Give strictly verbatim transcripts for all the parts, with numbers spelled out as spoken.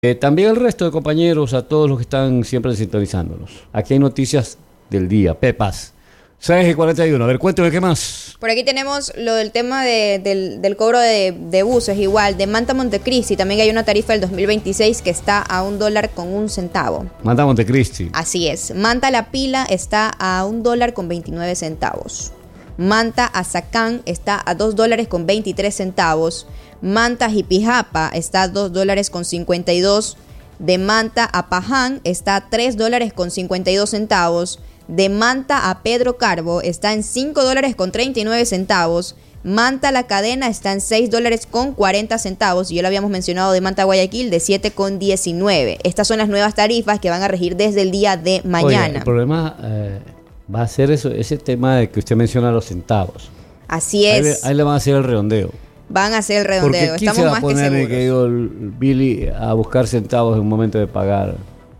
Eh, también el resto de compañeros, a todos los que están siempre sintonizándonos. Aquí hay noticias del día. Pepas. seis y cuarenta y uno. A ver, cuéntame qué más. Por aquí tenemos lo del tema de, del, del cobro de, de buses, igual. De Manta a Montecristi también hay una tarifa del dos mil veintiséis que está a un dólar con un centavo. Manta a Montecristi. Así es. Manta La Pila está a un dólar con veintinueve centavos. Manta a Zacán está a dos dólares con veintitrés centavos. Manta Jipijapa está a dos dólares con cincuenta y dos. De Manta a Paján está a tres dólares con cincuenta y dos centavos. De Manta a Pedro Carbo está en cinco dólares con treinta y nueve centavos. Manta La Cadena está en seis dólares con cuarenta centavos. Y ya lo habíamos mencionado de Manta Guayaquil de siete con diecinueve. Estas son las nuevas tarifas que van a regir desde el día de mañana. Oye, el problema eh, va a ser eso, ese tema de que usted menciona los centavos. Así es. Ahí le, ahí le van a hacer el redondeo. Van a hacer el redondeo. Porque ¿quién Estamos se va más a poner, que seguros. mi querido Billy, a buscar centavos en un momento de pagar?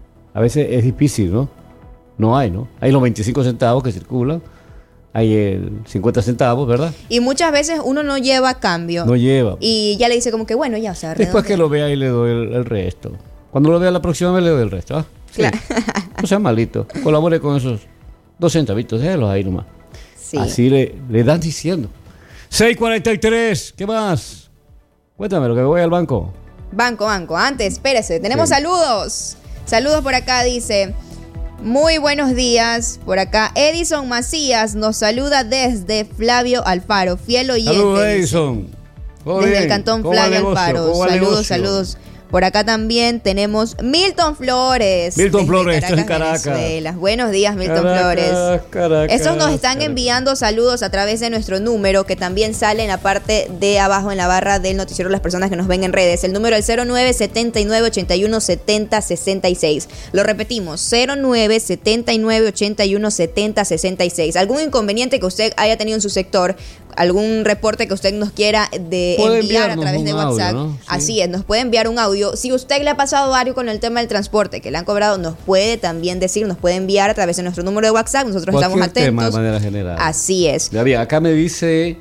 A veces es difícil, ¿no? No hay, ¿no? Hay los veinticinco centavos que circulan, hay el cincuenta centavos, ¿verdad? Y muchas veces uno no lleva cambio. No lleva. Y ya le dice como que bueno, ya, o sea, Después que lo vea y le doy el, el resto. Cuando lo vea la próxima vez le doy el resto, ¿ah? Sí. Claro. No sea malito. Colabore con esos dos centavitos, déjenlos ahí nomás. Sí. Así le, le dan diciendo. seis cuarenta y tres, ¿qué más? Cuéntame lo que voy al banco. Banco, banco. Antes, espérese. Tenemos Sí. saludos. Saludos por acá, dice. Muy buenos días. Por acá, Edison Macías nos saluda desde Flavio Alfaro. Fiel oyente. Saludos, dice. Edison. ¿Todo Desde bien? el cantón ¿Cómo va el Flavio negocio? Alfaro. ¿Cómo va el Saludos, negocio? saludos. Por acá también tenemos Milton Flores. Milton desde Flores, está en Caracas. Venezuela. Buenos días, Milton Caracas, Flores. Caracas, Estos nos están Caracas. enviando saludos a través de nuestro número, que también sale en la parte de abajo en la barra del noticiero las personas que nos ven en redes. El número es cero nueve setenta y nueve ochenta y uno setenta sesenta y seis. Lo repetimos, cero nueve setenta y nueve ochenta y uno setenta sesenta y seis. ¿Algún inconveniente que usted haya tenido en su sector? ¿Algún reporte que usted nos quiera de Puede enviar a enviarnos través un de audio, WhatsApp? ¿no? Sí. Así es, nos puede enviar un audio. Si usted le ha pasado algo con el tema del transporte que le han cobrado, nos puede también decir, nos puede enviar a través de nuestro número de WhatsApp. Nosotros Cualquier estamos atentos. tema de manera general. Así es. Ya bien, acá me dice,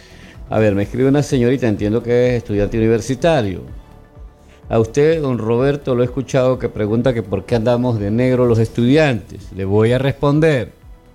a ver, me escribe una señorita, entiendo que es estudiante universitario. A usted, don Roberto, lo he escuchado que pregunta que por qué andamos de negro los estudiantes. Le voy a responder.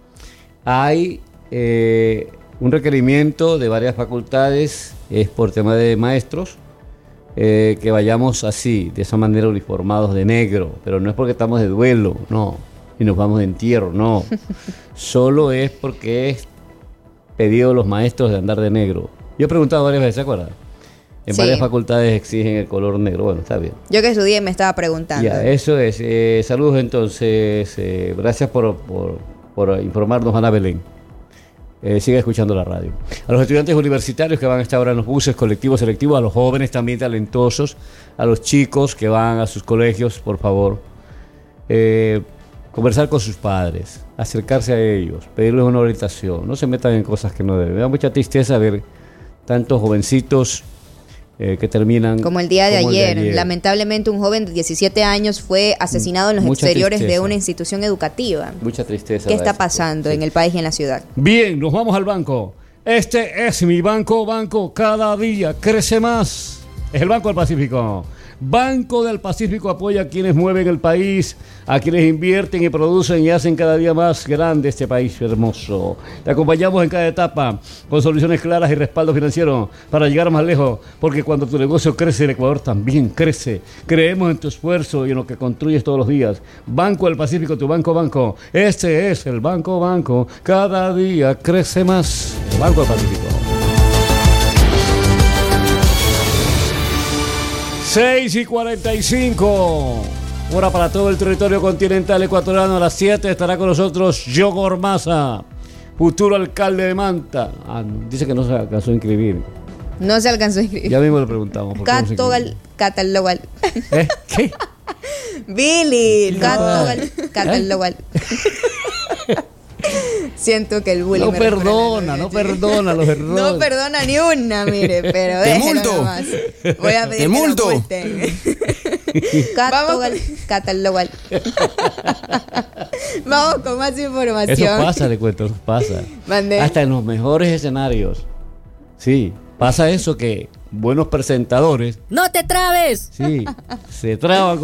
Hay eh, un requerimiento de varias facultades, es por tema de maestros, eh, que vayamos así, de esa manera uniformados de negro, pero no es porque estamos de duelo, no, y nos vamos de entierro, no. Solo es porque es pedido los maestros de andar de negro. Yo he preguntado varias veces, ¿se acuerdan? En Sí. varias facultades exigen el color negro. Bueno, está bien. Yo que estudié me estaba preguntando. Ya, eso es. Eh, saludos entonces. Eh, gracias por, por, por informarnos, Ana Belén. Eh, siga escuchando la radio. A los estudiantes universitarios que van a estar ahora en los buses colectivos selectivos, a los jóvenes también talentosos, a los chicos que van a sus colegios, por favor, eh, conversar con sus padres, acercarse a ellos, pedirles una orientación. No se metan en cosas que no deben. Me da mucha tristeza ver tantos jovencitos eh, que terminan Como el día de como el ayer. Lamentablemente un joven de diecisiete años fue asesinado en los Mucha exteriores de tristeza. una institución educativa. Mucha tristeza. ¿Qué da está esto. pasando Sí. en el país y en la ciudad? Bien, nos vamos al banco. Este es mi banco, banco, cada día crece más. Es el Banco del Pacífico. Banco del Pacífico apoya a quienes mueven el país, a quienes invierten y producen y hacen cada día más grande este país hermoso. Te acompañamos en cada etapa con soluciones claras y respaldo financiero para llegar más lejos, porque cuando tu negocio crece, el Ecuador también crece. Creemos en tu esfuerzo y en lo que construyes todos los días. Banco del Pacífico, tu banco, banco. Este es el Banco, banco. Cada día crece más. El Banco del Pacífico. seis y cuarenta y cinco. Hora para todo el territorio continental ecuatoriano. A las siete estará con nosotros Yogor Maza, futuro alcalde de Manta. Ah, dice que no se alcanzó a inscribir. No se alcanzó a inscribir. Ya mismo le preguntamos. ¿por qué no se Catogal, inscribió? catalogal. ¿Eh? ¿Qué? Billy, No. Catogal, catalogal. Siento que el bullying No me recuerda perdona, a la no novia. perdona los errores. No perdona ni una, mire, pero Te déjelo multo. nomás. Voy a pedir Te que lo multo. multen. Catogal, catalogal. Vamos con más información. Eso pasa, le cuento, eso pasa. Mande. Hasta en los mejores escenarios. Sí, pasa eso que buenos presentadores. ¡No te trabes! Sí, se traban